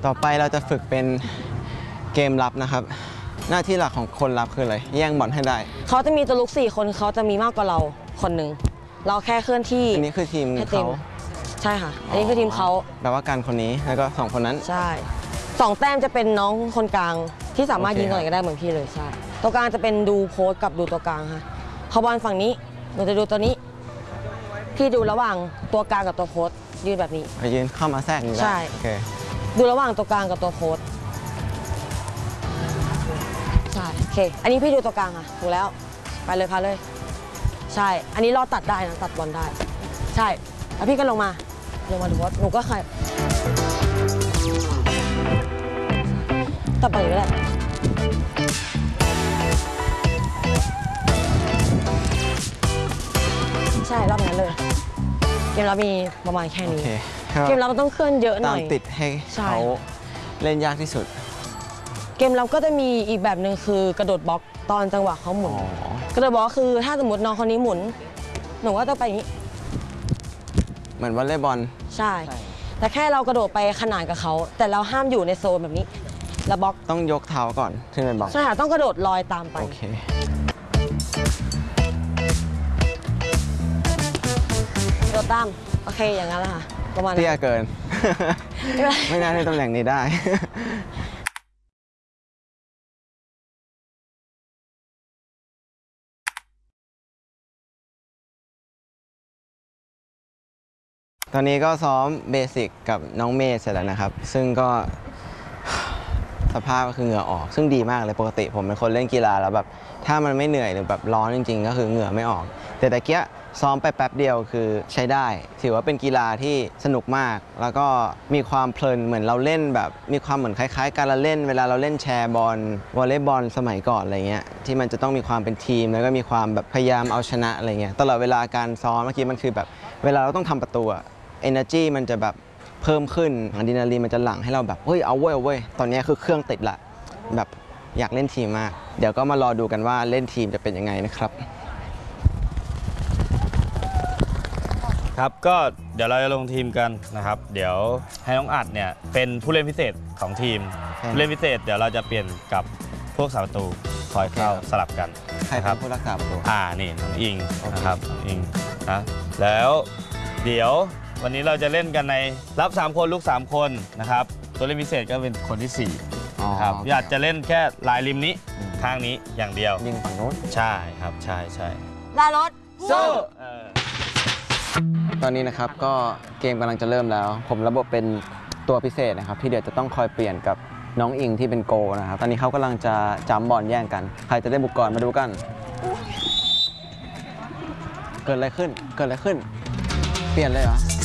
ต่อไปเราจะฝึกเป็นเกมรับนะครับหน้าที่หลักของคนรับคืออะไรแย่งบอลให้ได้เขาจะมีตัวลุก4 คนเขาจะมีมากกว่าเราคนหนึ่งเราแค่เคลื่อนที่อันนี้คือทีมเขาใช่ค่ะอันนี้คือทีมเขาแปลว่าการคนนี้แล้วก็2 คนนั้นใช่2 แต้มจะเป็นน้องคนกลางที่สามารถยิงตัวไหนก็ได้เหมือนพี่เลยใช่ตัวกลางจะเป็นดูโพสกับดูตัวกลางค่ะเขาบอลฝั่งนี้เราจะดูตัวนี้พี่ดูระหว่างตัวกลางกับตัวโพสยืนแบบนี้ยืนเข้ามาแทรกนี่ได้ใช่โอเคดูระหว่างตัวกลางกับตัวโพสใช่โอเคอันนี้พี่ดูตัวกลางค่ะถูกแล้วไปเลยพาเลยใช่อันนี้รอตัดได้นะตัดบอลได้ใช่แล้วพี่ก็ลงมาดูโพสหนูก็ใครตัดไปก็ได้ใช่รอบนั้นเลยเกมเรามีประมาณแค่นี้เกมเราต้องเคลื่อนเยอะหน่อยตามติดให้เขาเล่นยากที่สุดเกมเราก็จะมีอีกแบบหนึ่งคือกระโดดบล็อกตอนจังหวะเขาหมุนกระโดดบล็อกคือถ้าสมมติน้องคนนี้หมุนหนูก็ต้องไปอย่างนี้เหมือนวอลเลย์บอลใช่แต่แค่เรากระโดดไปขนานกับเขาแต่เราห้ามอยู่ในโซนแบบนี้แล้วบล็อกต้องยกเท้าก่อนถึงจะบล็อกใช่ค่ะต้องกระโดดลอยตามไปโอเคโดดตามโอเคอย่างนั้นแหละค่ะประมาณเตี้ยเกินไม่น่าในตำแหน่งนี้ได้ตอนนี้ก็ซ้อมเบสิกกับน้องเมย์เสร็จแล้วนะครับซึ่งก็สภาพก็คือเหงื่อออกซึ่งดีมากเลยปกติผมเป็นคนเล่นกีฬาแล้วแบบถ้ามันไม่เหนื่อยหรือแบบร้อนจริงๆก็คือเหงื่อไม่ออกแต่ตะเกียซ้อมไปแป๊บเดียวคือใช้ได้ถือว่าเป็นกีฬาที่สนุกมากแล้วก็มีความเพลินเหมือนเราเล่นแบบมีความเหมือนคล้ายๆการเล่นเวลาเราเล่นแชร์บอลวอลเลย์บอลสมัยก่อนอะไรเงี้ยที่มันจะต้องมีความเป็นทีมแล้วก็มีความแบบพยายามเอาชนะอะไรเงี้ยตลอดเวลาการซ้อมเมื่อกี้มันคือแบบเวลาเราต้องทำประตูenergy มันจะแบบเพิ่มขึ้นอะดรีนาลีนมันจะหลั่งให้เราแบบเฮ้ยเอาเว้ยตอนนี้คือเครื่องติดละแบบอยากเล่นทีมมากเดี๋ยวก็มารอดูกันว่าเล่นทีมจะเป็นยังไงนะครับครับก็เดี๋ยวเราจะลงทีมกันนะครับเดี๋ยวให้น้องอัดเนี่ยเป็นผู้เล่นพิเศษของทีมผู้เล่นพิเศษเดี๋ยวเราจะเปลี่ยนกับพวกสาประตูคอยเข้าสลับกันใครครับผู้รักษาประตูนี่น้องอิงนะครับน้องอิงนะแล้วเดี๋ยววันนี้เราจะเล่นกันในรับ3 คนลูก3 คนนะครับตัวเล่นพิเศษก็เป็นคนที่4ครับอยากจะเล่นแค่ลายริมนี้ข้างนี้อย่างเดียวยิงฝั่งโน้นใช่ครับใช่ลารถสู้ตอนนี้นะครับก็เกมกำลังจะเริ่มแล้วผมระบบเป็นตัวพิเศษนะครับที่เดี๋ยวจะต้องคอยเปลี่ยนกับน้องอิงที่เป็นโกนะครับตอนนี้เขากำลังจะจัมบอลแย่งกันใครจะได้บุกก่อนมาดูกันเกิดอะไรขึ้นเปลี่ยนเลยเหรอ